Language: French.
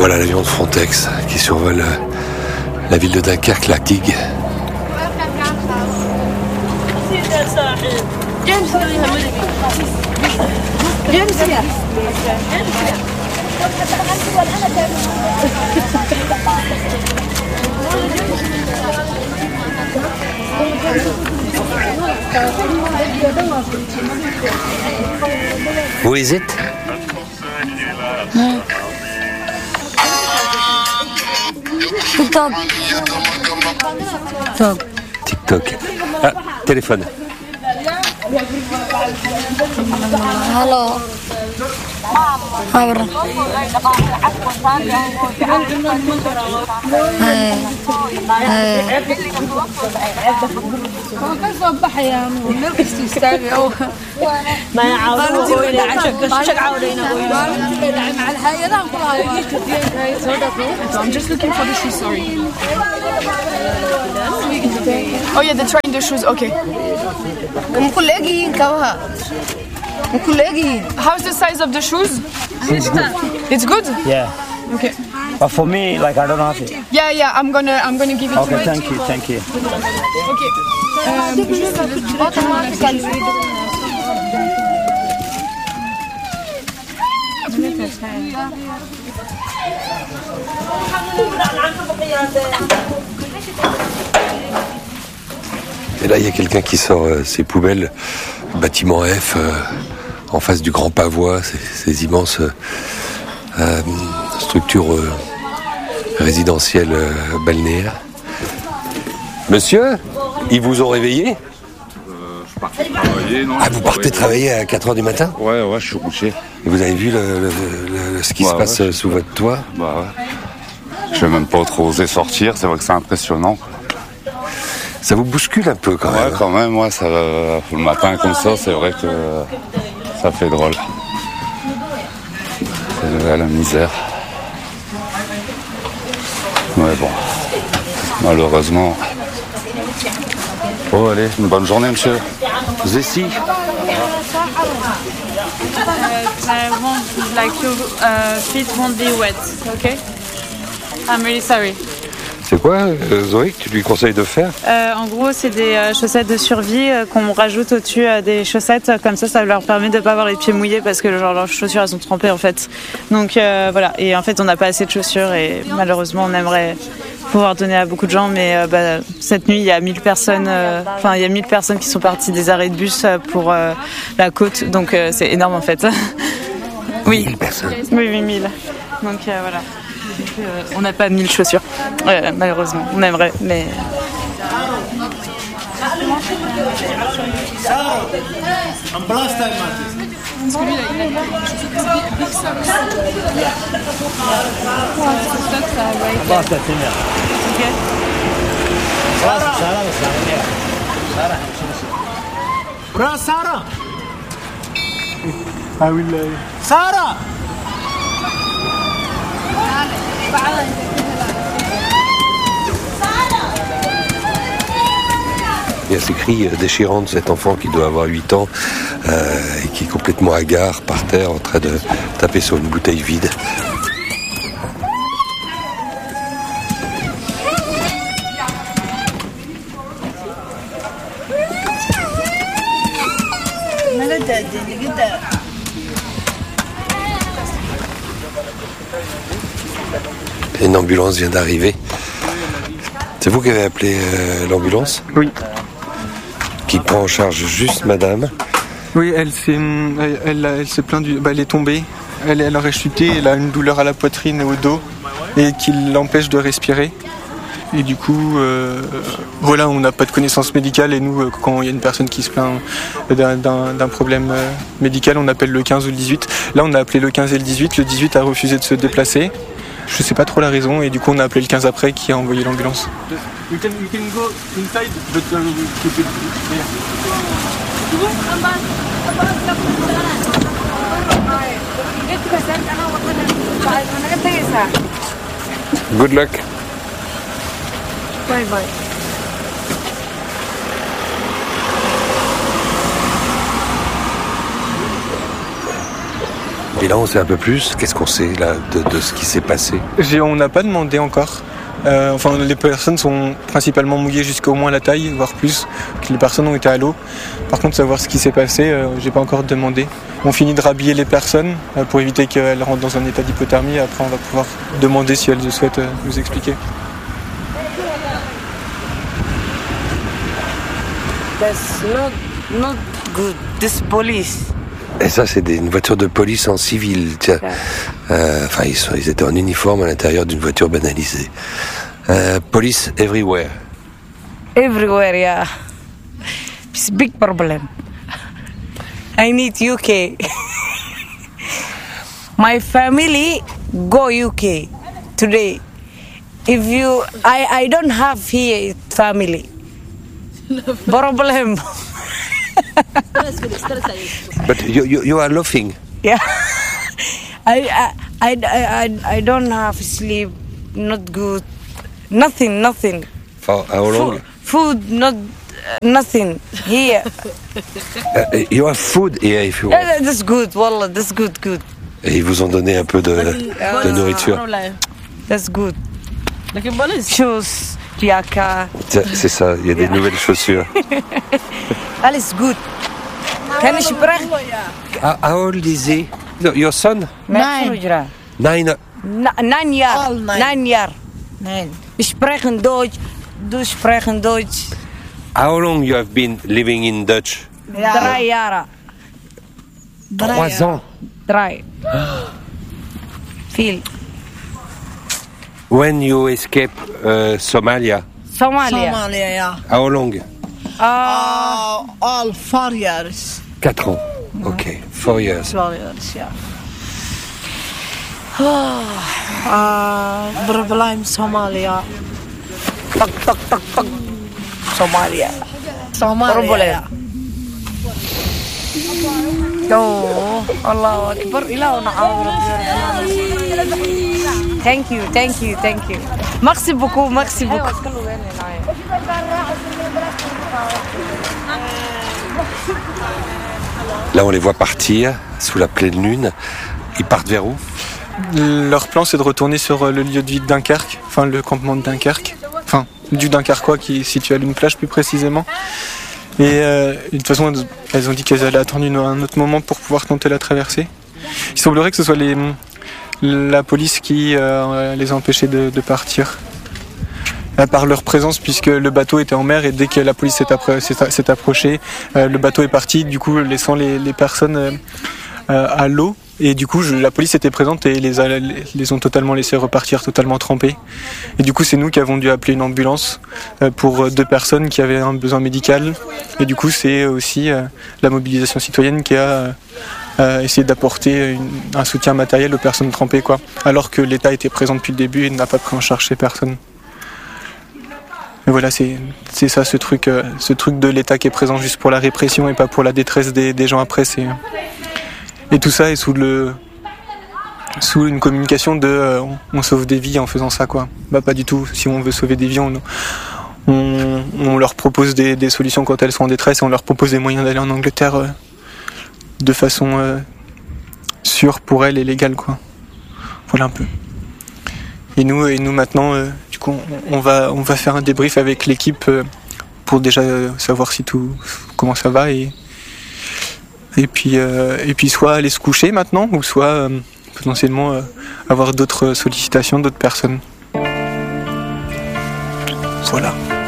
Voilà l'avion de Frontex qui survole la ville de Dunkerque, la digue. Who is it? TikTok. Ah, téléphone. Halo. Abra. I'm just looking for the shoes, sorry. Oh yeah, they're trying the shoes, okay. How's the size of the shoes? It's good? Yeah. Okay. But for me, like, I don't have it. Yeah, I'm gonna give it to Okay, my thank you. Et là, il y a quelqu'un qui sort ses poubelles, bâtiment F, en face du Grand Pavois, ces immenses structures résidentielles balnéaires. Monsieur, ils vous ont réveillé? Je partais travailler, non? Ah, vous partez travailler à 4h du matin? Ouais, je suis couché. Et vous avez vu ce qui se passe sous votre toit? Bah ouais. Je vais même pas trop oser sortir, c'est vrai que c'est impressionnant. Ça vous bouscule un peu quand même? Ouais, quand même, ouais, ça, le matin comme ça, c'est vrai que ça fait drôle. C'est la misère. Ouais, bon. Malheureusement. Oh, allez, une bonne journée, monsieur. Zessi? I won't, like your feet won't be wet, okay? I'm really sorry. C'est quoi, Zoé, que tu lui conseilles de faire? En gros, c'est des chaussettes de survie qu'on rajoute au-dessus des chaussettes. Comme ça leur permet de ne pas avoir les pieds mouillés parce que leurs chaussures, elles sont trempées en fait. Donc voilà, et en fait, on n'a pas assez de chaussures et malheureusement, on aimerait pouvoir donner à beaucoup de gens. Mais cette nuit, il y a 1000 personnes, il y a 1000 personnes qui sont parties des arrêts de bus pour la côte. Donc c'est énorme en fait. Oui. 1000 personnes. Oui, 1000. Donc voilà. On n'a pas 1000 chaussures, malheureusement. On aimerait, mais... Sarah! I will... Sarah! Il y a ces cris déchirants de cet enfant qui doit avoir 8 ans et qui est complètement hagard par terre en train de taper sur une bouteille vide. Une ambulance vient d'arriver. C'est vous qui avez appelé l'ambulance? Oui. Qui prend en charge juste madame? Oui, elle s'est plainte elle est tombée. Elle aurait chuté, elle a une douleur à la poitrine et au dos et qui l'empêche de respirer. Et du coup, voilà, on n'a pas de connaissances médicales et nous, quand il y a une personne qui se plaint d'un problème médical, on appelle le 15 ou le 18. Là, on a appelé le 15 et le 18. Le 18 a refusé de se déplacer. Je sais pas trop la raison et du coup, on a appelé le 15 après qui a envoyé l'ambulance. You can go inside, but keep it there. Good luck. Bye bye. Et là, on sait un peu plus. Qu'est-ce qu'on sait là de ce qui s'est passé? On n'a pas demandé encore. Enfin, les personnes sont principalement mouillées jusqu'au moins la taille, voire plus. Les personnes ont été à l'eau. Par contre, savoir ce qui s'est passé, j'ai pas encore demandé. On finit de rhabiller les personnes pour éviter qu'elles rentrent dans un état d'hypothermie. Après, on va pouvoir demander si elles souhaitent nous expliquer. That's not good. This police. Et ça, c'est une voiture de police en civil. Tiens. Enfin, ils étaient en uniforme à l'intérieur d'une voiture banalisée. Police everywhere. Everywhere, yeah. It's a big problem. I need UK. My family go UK today. If you, I don't have here family. Problem. But you are laughing. Yeah. I don't have sleep. Not good. Nothing. For how long? Food, not nothing here. You have food here if you want. Yeah, that's good. Wallah, that's good. Et ils vous ont donné un peu de nourriture. That's good. Shoes, jaka. C'est ça, il y a des nouvelles chaussures. Alles good. Can you sprechen? How old is he? No, your son? 9 Nine. 9 Jahre. 9 Jahre. Wir sprechen Deutsch. Du sprechen Deutsch. How long you have been living in Dutch? 3 Jahre. 3 ans. 3. Viel. When you escape Somalia? Somalia, yeah. How long? All 4 years. 4 ans. Ok, 4 years. 4 years, yeah. Problem Somalia. Tak. Somalia. Somalia. Oh, Allahu Akbar. Thank you. Merci beaucoup. Là, on les voit partir sous la pleine lune. Ils partent vers où? Leur plan, c'est de retourner sur le lieu de vie de Dunkerque, enfin le campement de Dunkerque, enfin du Dunkerquois qui est situé à une plage plus précisément. Et de toute façon, elles ont dit qu'elles allaient attendre un autre moment pour pouvoir tenter la traversée. Il semblerait que ce soit la police qui les a empêchés de partir. Par leur présence, puisque le bateau était en mer et dès que la police s'est approchée, le bateau est parti, du coup laissant les personnes à l'eau. Et du coup, la police était présente et les ont totalement laissés repartir, totalement trempés. Et du coup, c'est nous qui avons dû appeler une ambulance pour 2 personnes qui avaient un besoin médical. Et du coup, c'est aussi la mobilisation citoyenne qui a essayé d'apporter un soutien matériel aux personnes trempées, quoi. Alors que l'État était présent depuis le début et n'a pas pris en charge ces personnes. Et voilà, c'est ça, ce truc de l'État qui est présent juste pour la répression et pas pour la détresse des gens après. Et tout ça est sous une communication de on sauve des vies en faisant ça, quoi. Bah pas du tout. Si on veut sauver des vies, on leur propose des solutions quand elles sont en détresse et on leur propose des moyens d'aller en Angleterre de façon sûre pour elles et légale, quoi. Voilà un peu. Et nous maintenant, du coup, on va faire un débrief avec l'équipe pour déjà savoir comment ça va et puis soit aller se coucher maintenant, ou soit potentiellement avoir d'autres sollicitations, d'autres personnes. Voilà.